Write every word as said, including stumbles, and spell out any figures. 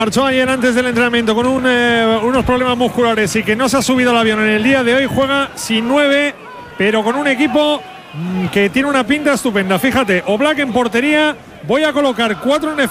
Marchó ayer antes del entrenamiento con un, eh, unos problemas musculares y que no se ha subido al avión en el día de hoy. Juega sin nueve, pero con un equipo mmm, que tiene una pinta estupenda. Fíjate, Oblak en portería. Voy a colocar cuatro en